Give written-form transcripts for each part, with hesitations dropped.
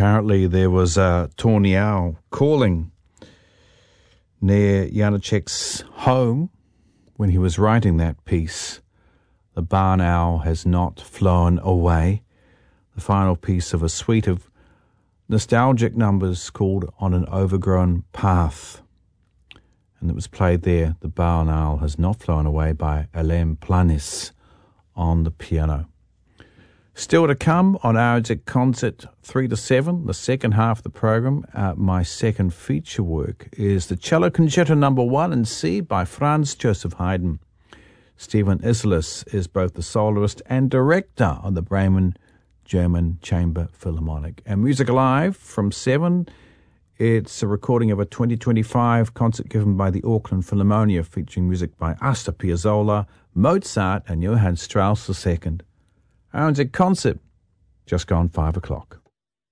Apparently there was a tawny owl calling near Janacek's home when he was writing that piece. The barn owl has not flown away. The final piece of a suite of nostalgic numbers called On an Overgrown Path. And it was played there, The Barn Owl Has Not Flown Away, by Alain Planis on the piano. Still to come on RNZ Concert 3 to 7, the second half of the program. My second feature work is the Cello Concerto No. 1 in C by Franz Joseph Haydn. Stephen Isserlis is both the soloist and director of the Bremen German Chamber Philharmonic. And Music Alive from 7, it's a recording of a 2025 concert given by the Auckland Philharmonia featuring music by Astor Piazzolla, Mozart and Johann Strauss II. RNZ Concert, just gone 5 o'clock.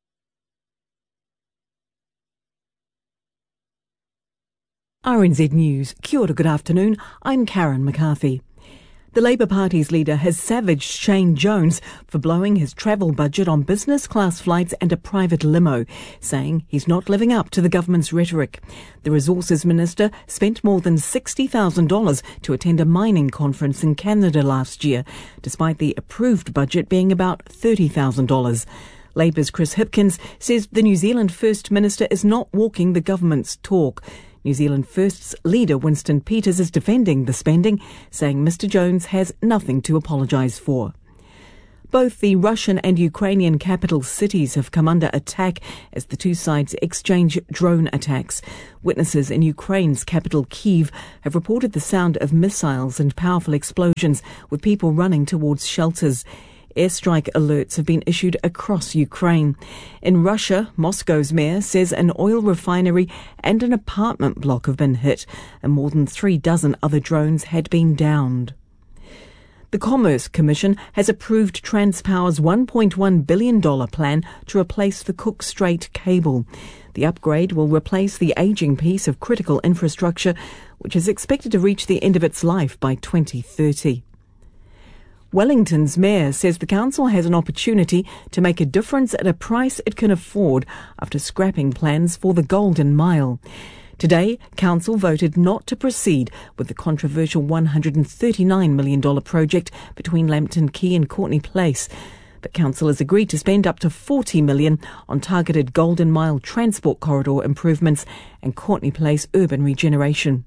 RNZ News. Kia ora, good afternoon. I'm Karen McCarthy. The Labour Party's leader has savaged Shane Jones for blowing his travel budget on business class flights and a private limo, saying he's not living up to the government's rhetoric. The Resources Minister spent more than $60,000 to attend a mining conference in Canada last year, despite the approved budget being about $30,000. Labour's Chris Hipkins says the New Zealand First Minister is not walking the government's talk. New Zealand First's leader Winston Peters is defending the spending, saying Mr Jones has nothing to apologise for. Both the Russian and Ukrainian capital cities have come under attack as the two sides exchange drone attacks. Witnesses in Ukraine's capital Kyiv have reported the sound of missiles and powerful explosions, with people running towards shelters. Airstrike alerts have been issued across Ukraine. In Russia, Moscow's mayor says an oil refinery and an apartment block have been hit, and more than 36 other drones had been downed. The Commerce Commission has approved Transpower's $1.1 billion plan to replace the Cook Strait cable. The upgrade will replace the ageing piece of critical infrastructure, which is expected to reach the end of its life by 2030. Wellington's mayor says the council has an opportunity to make a difference at a price it can afford after scrapping plans for the Golden Mile. Today, council voted not to proceed with the controversial $139 million project between Lambton Quay and Courtney Place. But council has agreed to spend up to $40 million on targeted Golden Mile transport corridor improvements and Courtney Place urban regeneration.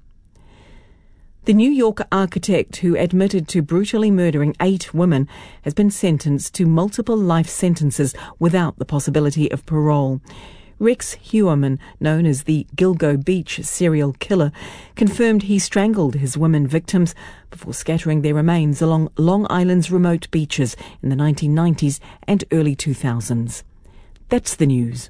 The New York architect who admitted to brutally murdering 8 women has been sentenced to multiple life sentences without the possibility of parole. Rex Heuermann, known as the Gilgo Beach serial killer, confirmed he strangled his women victims before scattering their remains along Long Island's remote beaches in the 1990s and early 2000s. That's the news.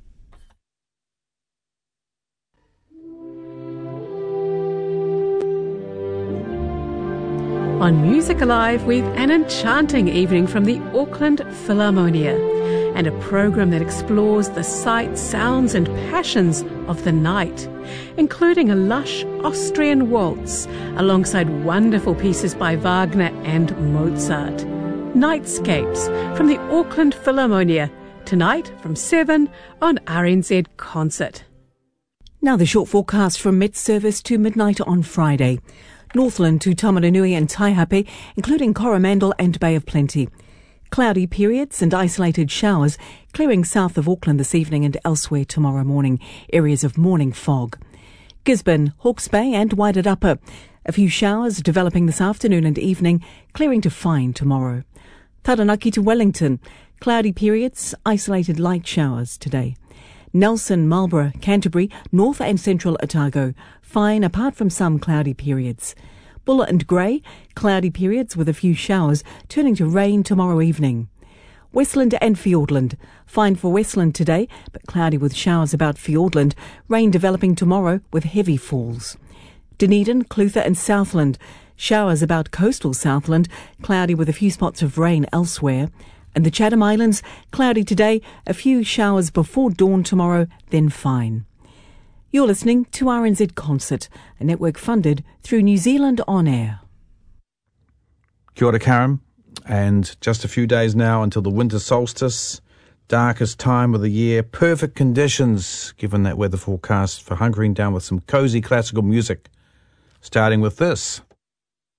On Music Alive, we've an enchanting evening from the Auckland Philharmonia and a program that explores the sights, sounds and passions of the night, including a lush Austrian waltz alongside wonderful pieces by Wagner and Mozart. Nightscapes from the Auckland Philharmonia, tonight from 7 on RNZ Concert. Now the short forecast from Met Service to midnight on Friday. Northland to Tamaranui and Taihape, including Coromandel and Bay of Plenty. Cloudy periods and isolated showers, clearing south of Auckland this evening and elsewhere tomorrow morning. Areas of morning fog. Gisborne, Hawke's Bay and Wairarapa. A few showers developing this afternoon and evening, clearing to fine tomorrow. Taranaki to Wellington. Cloudy periods, isolated light showers today. Nelson, Marlborough, Canterbury, North and Central Otago. Fine apart from some cloudy periods. Buller and Grey, cloudy periods with a few showers, turning to rain tomorrow evening. Westland and Fiordland. Fine for Westland today, but cloudy with showers about Fiordland. Rain developing tomorrow with heavy falls. Dunedin, Clutha and Southland. Showers about coastal Southland, cloudy with a few spots of rain elsewhere. And the Chatham Islands, cloudy today, a few showers before dawn tomorrow, then fine. You're listening to RNZ Concert, a network funded through New Zealand On Air. Kia ora, Karen. And just a few days now until the winter solstice. darkest time of the year. Perfect conditions, given that weather forecast, for hunkering down with some cozy classical music, starting with this.